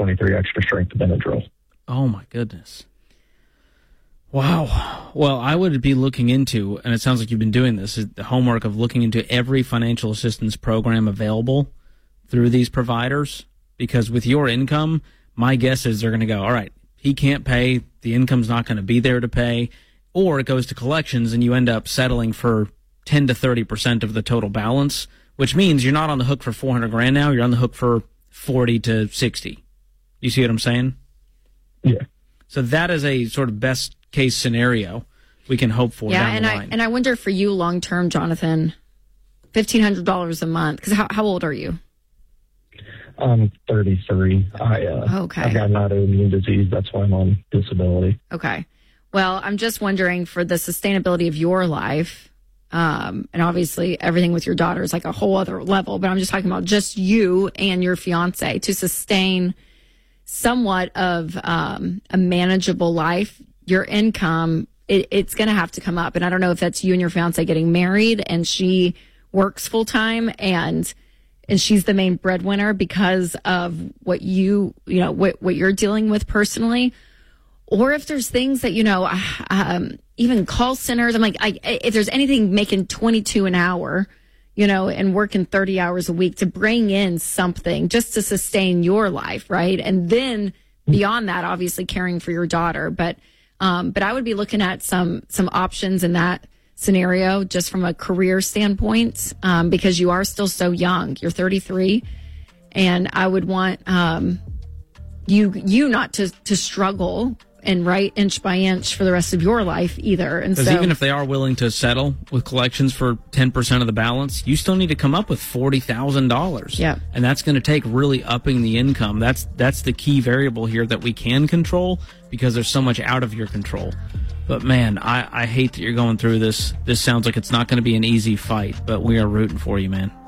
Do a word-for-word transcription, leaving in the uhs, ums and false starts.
twenty-three extra strength Benadryl. Oh, my goodness. Wow. Well, I would be looking into, and it sounds like you've been doing this, is the homework of looking into every financial assistance program available through these providers, because with your income, my guess is they're going to go, all right, he can't pay, the income's not going to be there to pay, or it goes to collections and you end up settling for ten to thirty percent of the total balance, which means you're not on the hook for four hundred grand now, you're on the hook for forty to sixty. You see what I'm saying? Yeah. So that is a sort of best case scenario we can hope for. Yeah, down and the I line. and I wonder for you long term, Jonathan, fifteen hundred dollars a month. Because how how old are you? I'm thirty-three. I uh, Okay. I've got an autoimmune disease. That's why I'm on disability. Okay. Well, I'm just wondering for the sustainability of your life, um, and obviously everything with your daughter is like a whole other level. But I'm just talking about just you and your fiance to sustain somewhat of um, a manageable life. Your income, it, it's going to have to come up. And I don't know if that's you and your fiance getting married and she works full time and and she's the main breadwinner because of what you, you know, what, what you're dealing with personally. Or if there's things that, you know, um, even call centers, I'm like, I, if there's anything making twenty-two an hour, you know, and working thirty hours a week to bring in something just to sustain your life, right? And then beyond that, obviously caring for your daughter. But um, but I would be looking at some some options in that scenario just from a career standpoint, um, because you are still so young. You're thirty-three, and I would want um, you you not to to struggle and right inch by inch for the rest of your life either. And Because so, even if they are willing to settle with collections for ten percent of the balance, you still need to come up with forty thousand dollars. Yeah. And that's going to take really upping the income. That's that's the key variable here that we can control because there's so much out of your control. But, man, I, I hate that you're going through this. This sounds like it's not going to be an easy fight, but we are rooting for you, man.